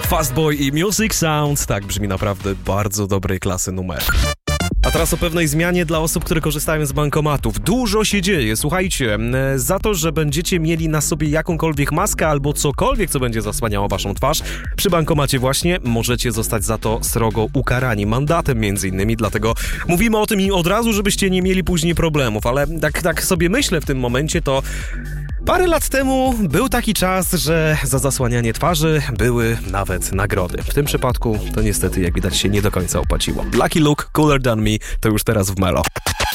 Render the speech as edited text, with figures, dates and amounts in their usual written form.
Fastboy i Music Sounds. Tak brzmi naprawdę bardzo dobrej klasy numer. A teraz o pewnej zmianie dla osób, które korzystają z bankomatów. Dużo się dzieje, słuchajcie. Za to, że będziecie mieli na sobie jakąkolwiek maskę albo cokolwiek, co będzie zasłaniało waszą twarz, przy bankomacie właśnie możecie zostać za to srogo ukarani. Mandatem między innymi, dlatego mówimy o tym i od razu, żebyście nie mieli później problemów. Ale tak sobie myślę w tym momencie, to parę lat temu był taki czas, że za zasłanianie twarzy były nawet nagrody. W tym przypadku to niestety, jak widać, się nie do końca opłaciło. Lucky Luke, Cooler Than Me to już teraz w Melo.